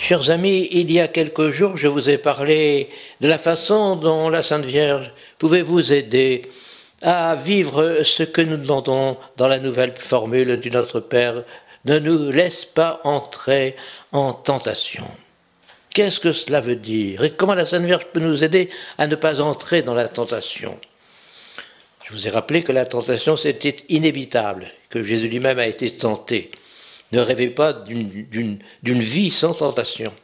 Chers amis, il y a quelques jours, je vous ai parlé de la façon dont la Sainte Vierge pouvait vous aider à vivre ce que nous demandons dans la nouvelle formule du Notre Père, ne nous laisse pas entrer en tentation. Qu'est-ce que cela veut dire? Et comment la Sainte Vierge peut nous aider à ne pas entrer dans la tentation? Je vous ai rappelé que la tentation, c'était inévitable, que Jésus lui-même a été tenté. Ne rêvez pas d'une vie sans tentation.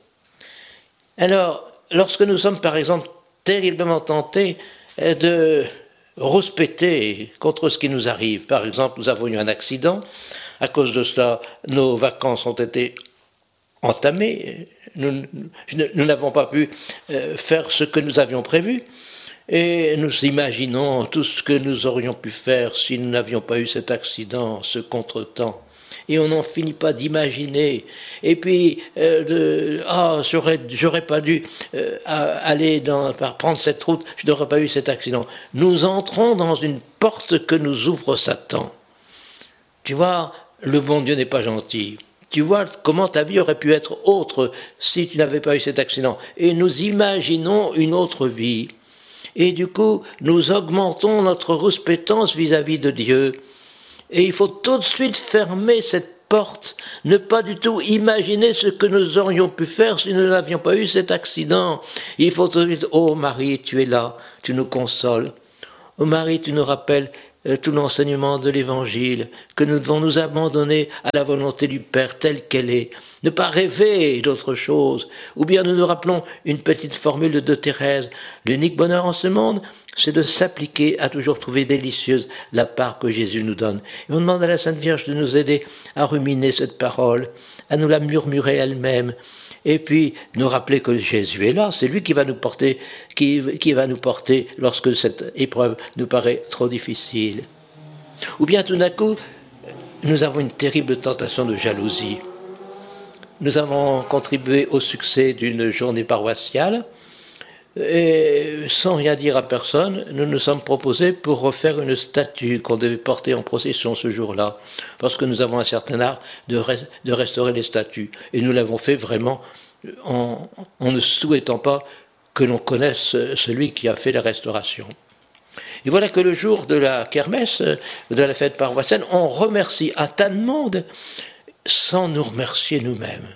Alors, lorsque nous sommes, par exemple, terriblement tentés de rouspéter contre ce qui nous arrive, par exemple, nous avons eu un accident, à cause de cela, nos vacances ont été entamées, nous n'avons pas pu faire ce que nous avions prévu, et nous imaginons tout ce que nous aurions pu faire si nous n'avions pas eu cet accident, ce contretemps. Et on n'en finit pas d'imaginer. Et puis, j'aurais pas dû aller prendre cette route, je n'aurais pas eu cet accident. Nous entrons dans une porte que nous ouvre Satan. Tu vois, le bon Dieu n'est pas gentil. Tu vois comment ta vie aurait pu être autre si tu n'avais pas eu cet accident. Et nous imaginons une autre vie. Et du coup, nous augmentons notre rouspétance vis-à-vis de Dieu. Et il faut tout de suite fermer cette porte, ne pas du tout imaginer ce que nous aurions pu faire si nous n'avions pas eu cet accident. Il faut tout de suite, oh Marie, tu es là, tu nous consoles. Oh Marie, tu nous rappelles tout l'enseignement de l'Évangile, que nous devons nous abandonner à la volonté du Père telle qu'elle est, ne pas rêver d'autre chose. Ou bien nous nous rappelons une petite formule de Thérèse, l'unique bonheur en ce monde, c'est de s'appliquer à toujours trouver délicieuse la part que Jésus nous donne. Et on demande à la Sainte Vierge de nous aider à ruminer cette parole, à nous la murmurer elle-même, et puis nous rappeler que Jésus est là, c'est lui qui va nous porter, qui va nous porter lorsque cette épreuve nous paraît trop difficile. Ou bien tout d'un coup, nous avons une terrible tentation de jalousie. Nous avons contribué au succès d'une journée paroissiale, et sans rien dire à personne, nous nous sommes proposés pour refaire une statue qu'on devait porter en procession ce jour-là, parce que nous avons un certain art de restaurer les statues. Et nous l'avons fait vraiment en ne souhaitant pas que l'on connaisse celui qui a fait la restauration. Et voilà que le jour de la kermesse, de la fête paroissiale, on remercie un tas de monde sans nous remercier nous-mêmes.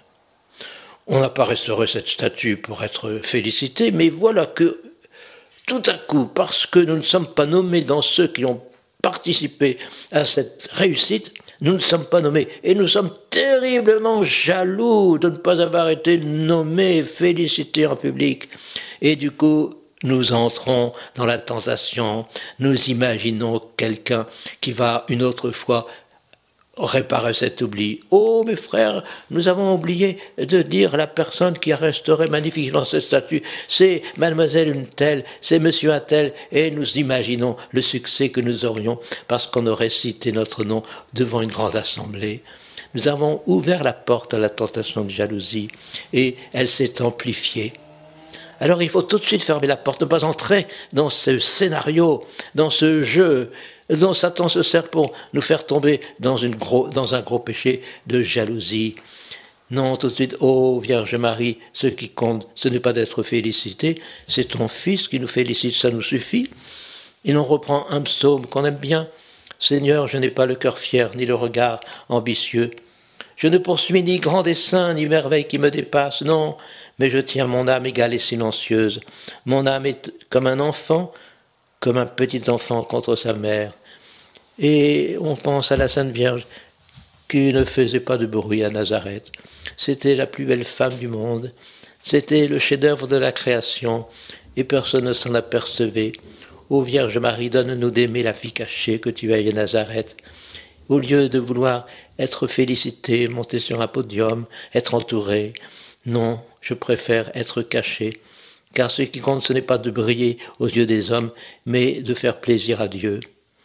On n'a pas restauré cette statue pour être félicité, mais voilà que tout à coup, parce que nous ne sommes pas nommés dans ceux qui ont participé à cette réussite, nous ne sommes pas nommés. Et nous sommes terriblement jaloux de ne pas avoir été nommés, félicités en public. Et du coup, nous entrons dans la tentation, nous imaginons quelqu'un qui va une autre fois réparer cet oubli. Oh mes frères, nous avons oublié de dire à la personne qui a restauré magnifiquement cette statue, c'est mademoiselle une telle, c'est monsieur un tel, et nous imaginons le succès que nous aurions parce qu'on aurait cité notre nom devant une grande assemblée. Nous avons ouvert la porte à la tentation de jalousie et elle s'est amplifiée. Alors il faut tout de suite fermer la porte, ne pas entrer dans ce scénario, dans ce jeu dont Satan se sert pour nous faire tomber dans un gros péché de jalousie. Non, tout de suite, ô Vierge Marie, ce qui compte, ce n'est pas d'être félicité, c'est ton Fils qui nous félicite, ça nous suffit. Et l'on reprend un psaume qu'on aime bien. Seigneur, je n'ai pas le cœur fier, ni le regard ambitieux. Je ne poursuis ni grand dessein, ni merveille qui me dépasse, non, mais je tiens mon âme égale et silencieuse. Mon âme est comme un enfant, comme un petit enfant contre sa mère. Et on pense à la Sainte Vierge qui ne faisait pas de bruit à Nazareth. C'était la plus belle femme du monde. C'était le chef-d'œuvre de la création et personne ne s'en apercevait. Ô Vierge Marie, donne-nous d'aimer la fille cachée que tu as à Nazareth. Au lieu de vouloir être félicité, monter sur un podium, être entouré, non, je préfère être caché. Car ce qui compte, ce n'est pas de briller aux yeux des hommes, mais de faire plaisir à Dieu.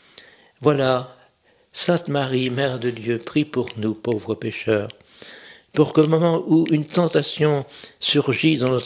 Voilà, Sainte Marie, Mère de Dieu, prie pour nous, pauvres pécheurs, pour qu'au moment où une tentation surgit dans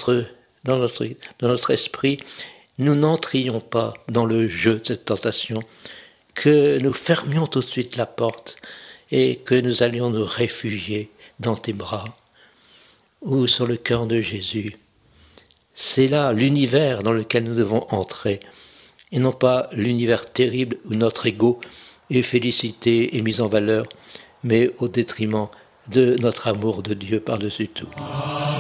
notre esprit, nous n'entrions pas dans le jeu de cette tentation, que nous fermions tout de suite la porte et que nous allions nous réfugier dans tes bras. ou sur le cœur de Jésus. C'est là l'univers dans lequel nous devons entrer, et non pas l'univers terrible où notre ego est félicité et mis en valeur, mais au détriment de notre amour de Dieu par-dessus tout.